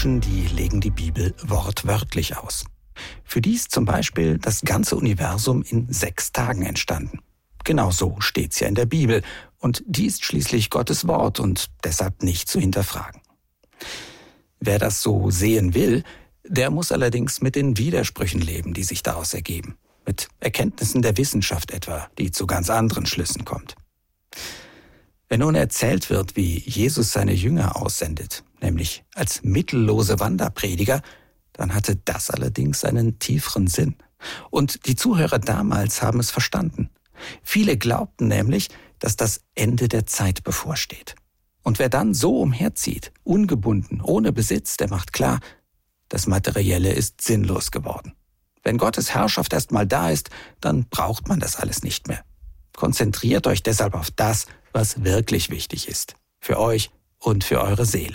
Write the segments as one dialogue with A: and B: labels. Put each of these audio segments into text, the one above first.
A: Die legen die Bibel wortwörtlich aus. Für die ist zum Beispiel das ganze Universum in 6 Tagen entstanden. Genau so steht's ja in der Bibel. Und die ist schließlich Gottes Wort und deshalb nicht zu hinterfragen. Wer das so sehen will, der muss allerdings mit den Widersprüchen leben, die sich daraus ergeben. Mit Erkenntnissen der Wissenschaft etwa, die zu ganz anderen Schlüssen kommt. Wenn nun erzählt wird, wie Jesus seine Jünger aussendet, nämlich als mittellose Wanderprediger, dann hatte das allerdings einen tieferen Sinn. Und die Zuhörer damals haben es verstanden. Viele glaubten nämlich, dass das Ende der Zeit bevorsteht. Und wer dann so umherzieht, ungebunden, ohne Besitz, der macht klar, das Materielle ist sinnlos geworden. Wenn Gottes Herrschaft erstmal da ist, dann braucht man das alles nicht mehr. Konzentriert euch deshalb auf das, was wirklich wichtig ist. Für euch und für eure Seele.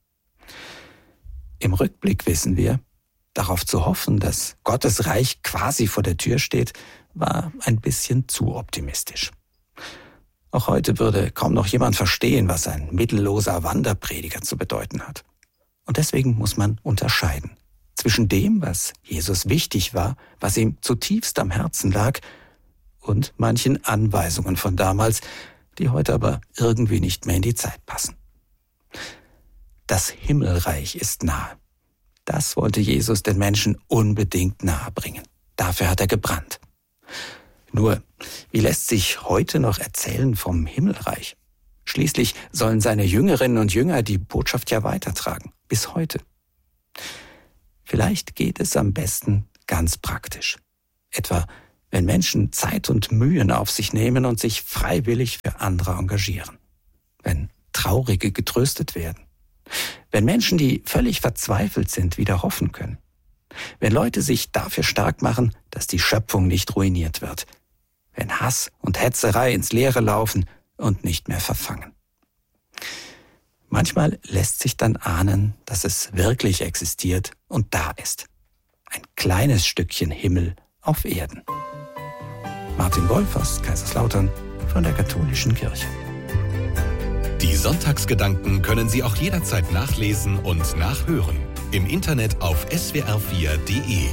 A: Im Rückblick wissen wir, darauf zu hoffen, dass Gottes Reich quasi vor der Tür steht, war ein bisschen zu optimistisch. Auch heute würde kaum noch jemand verstehen, was ein mittelloser Wanderprediger zu bedeuten hat. Und deswegen muss man unterscheiden zwischen dem, was Jesus wichtig war, was ihm zutiefst am Herzen lag, und manchen Anweisungen von damals, die heute aber irgendwie nicht mehr in die Zeit passen. Das Himmelreich ist nahe. Das wollte Jesus den Menschen unbedingt nahebringen. Dafür hat er gebrannt. Nur, wie lässt sich heute noch erzählen vom Himmelreich? Schließlich sollen seine Jüngerinnen und Jünger die Botschaft ja weitertragen, bis heute. Vielleicht geht es am besten ganz praktisch. Etwa, wenn Menschen Zeit und Mühen auf sich nehmen und sich freiwillig für andere engagieren. Wenn Traurige getröstet werden. Wenn Menschen, die völlig verzweifelt sind, wieder hoffen können. Wenn Leute sich dafür stark machen, dass die Schöpfung nicht ruiniert wird. Wenn Hass und Hetzerei ins Leere laufen und nicht mehr verfangen. Manchmal lässt sich dann ahnen, dass es wirklich existiert und da ist. Ein kleines Stückchen Himmel auf Erden. Martin Wolf aus Kaiserslautern von der Katholischen Kirche.
B: Die Sonntagsgedanken können Sie auch jederzeit nachlesen und nachhören. Im Internet auf swr4.de.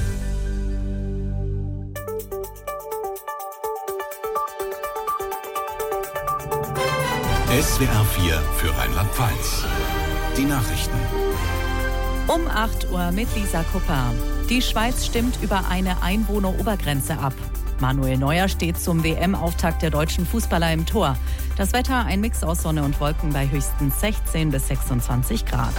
B: SWR4 für Rheinland-Pfalz. Die Nachrichten.
C: Um 8 Uhr mit Lisa Kupper. Die Schweiz stimmt über eine Einwohnerobergrenze ab. Manuel Neuer steht zum WM-Auftakt der deutschen Fußballer im Tor. Das Wetter ein Mix aus Sonne und Wolken bei höchstens 16 bis 26 Grad.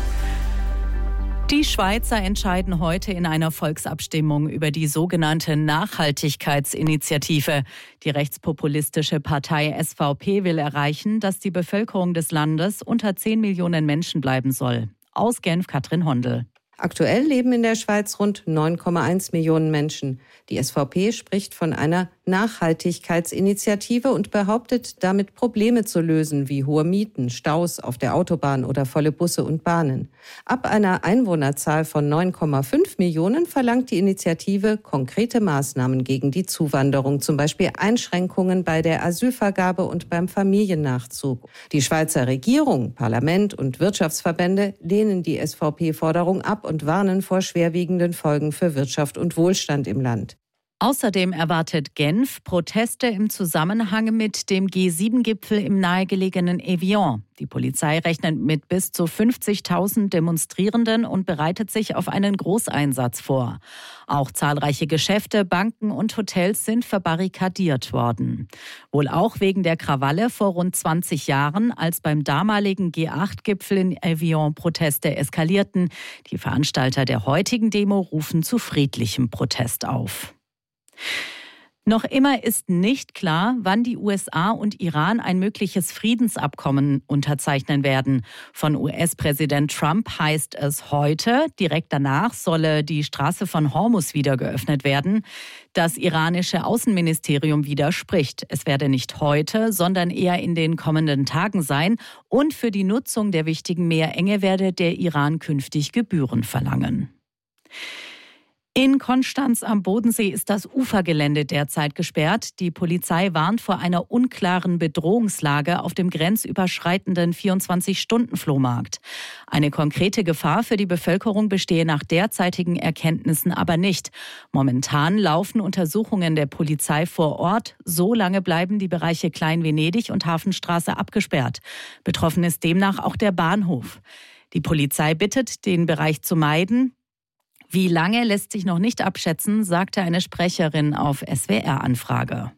C: Die Schweizer entscheiden heute in einer Volksabstimmung über die sogenannte Nachhaltigkeitsinitiative. Die rechtspopulistische Partei SVP will erreichen, dass die Bevölkerung des Landes unter 10 Millionen Menschen bleiben soll. Aus Genf, Katrin Hondel.
D: Aktuell leben in der Schweiz rund 9,1 Millionen Menschen. Die SVP spricht von einer Nachhaltigkeitsinitiative und behauptet, damit Probleme zu lösen, wie hohe Mieten, Staus auf der Autobahn oder volle Busse und Bahnen. Ab einer Einwohnerzahl von 9,5 Millionen verlangt die Initiative konkrete Maßnahmen gegen die Zuwanderung, zum Beispiel Einschränkungen bei der Asylvergabe und beim Familiennachzug. Die Schweizer Regierung, Parlament und Wirtschaftsverbände lehnen die SVP-Forderung ab und warnen vor schwerwiegenden Folgen für Wirtschaft und Wohlstand im Land.
C: Außerdem erwartet Genf Proteste im Zusammenhang mit dem G7-Gipfel im nahegelegenen Evian. Die Polizei rechnet mit bis zu 50.000 Demonstrierenden und bereitet sich auf einen Großeinsatz vor. Auch zahlreiche Geschäfte, Banken und Hotels sind verbarrikadiert worden. Wohl auch wegen der Krawalle vor rund 20 Jahren, als beim damaligen G8-Gipfel in Evian Proteste eskalierten. Die Veranstalter der heutigen Demo rufen zu friedlichem Protest auf. Noch immer ist nicht klar, wann die USA und Iran ein mögliches Friedensabkommen unterzeichnen werden. Von US-Präsident Trump heißt es heute, direkt danach solle die Straße von Hormuz wieder geöffnet werden. Das iranische Außenministerium widerspricht. Es werde nicht heute, sondern eher in den kommenden Tagen sein. Und für die Nutzung der wichtigen Meerenge werde der Iran künftig Gebühren verlangen. In Konstanz am Bodensee ist das Ufergelände derzeit gesperrt. Die Polizei warnt vor einer unklaren Bedrohungslage auf dem grenzüberschreitenden 24-Stunden-Flohmarkt. Eine konkrete Gefahr für die Bevölkerung bestehe nach derzeitigen Erkenntnissen aber nicht. Momentan laufen Untersuchungen der Polizei vor Ort. So lange bleiben die Bereiche Klein-Venedig und Hafenstraße abgesperrt. Betroffen ist demnach auch der Bahnhof. Die Polizei bittet, den Bereich zu meiden. Wie lange lässt sich noch nicht abschätzen, sagte eine Sprecherin auf SWR-Anfrage.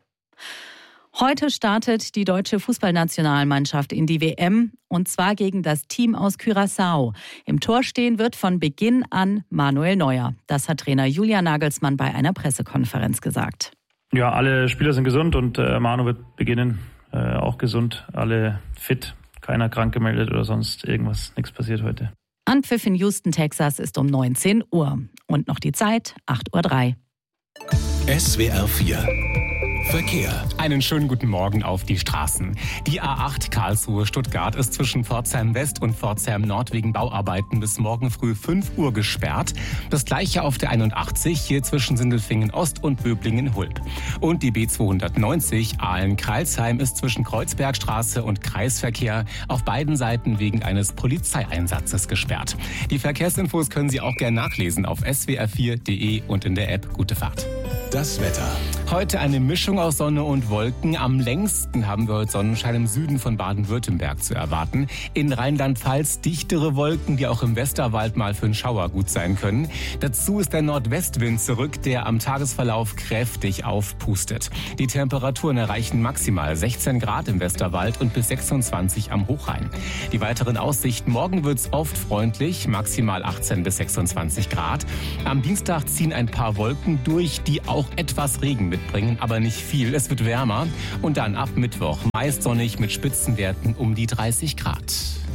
C: Heute startet die deutsche Fußballnationalmannschaft in die WM, und zwar gegen das Team aus Curaçao. Im Tor stehen wird von Beginn an Manuel Neuer. Das hat Trainer Julian Nagelsmann bei einer Pressekonferenz gesagt.
E: Ja, alle Spieler sind gesund und Manu wird beginnen, auch gesund, alle fit, keiner krank gemeldet oder sonst irgendwas, nichts passiert heute.
C: Anpfiff in Houston, Texas ist um 19 Uhr. Und noch die Zeit, 8:03 Uhr.
B: SWR 4 Verkehr.
F: Einen schönen guten Morgen auf die Straßen. Die A8 Karlsruhe-Stuttgart ist zwischen Pforzheim West und Pforzheim Nord wegen Bauarbeiten bis morgen früh 5 Uhr gesperrt. Das gleiche auf der 81 hier zwischen Sindelfingen Ost und Böblingen-Hulb. Und die B290 Aalen-Crailsheim ist zwischen Kreuzbergstraße und Kreisverkehr auf beiden Seiten wegen eines Polizeieinsatzes gesperrt. Die Verkehrsinfos können Sie auch gerne nachlesen auf swr4.de und in der App Gute Fahrt.
B: Das Wetter.
F: Heute eine Mischung aus Sonne und Wolken. Am längsten haben wir heute Sonnenschein im Süden von Baden-Württemberg zu erwarten. In Rheinland-Pfalz dichtere Wolken, die auch im Westerwald mal für einen Schauer gut sein können. Dazu ist der Nordwestwind zurück, der am Tagesverlauf kräftig aufpustet. Die Temperaturen erreichen maximal 16 Grad im Westerwald und bis 26 am Hochrhein. Die weiteren Aussichten: morgen wird's oft freundlich, maximal 18 bis 26 Grad. Am Dienstag ziehen ein paar Wolken durch, die auch etwas Regen mitbringen, aber nicht viel. Es wird wärmer und dann ab Mittwoch meist sonnig mit Spitzenwerten um die 30 Grad.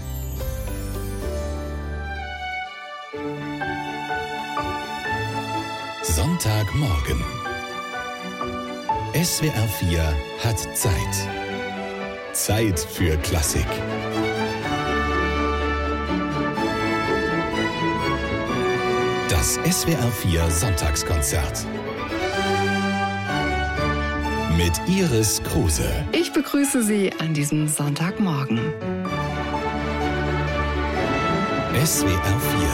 B: Sonntagmorgen. SWR 4 hat Zeit. Zeit für Klassik. Das SWR 4 Sonntagskonzert. Mit Iris Kruse.
G: Ich begrüße Sie an diesem Sonntagmorgen.
B: SWR 4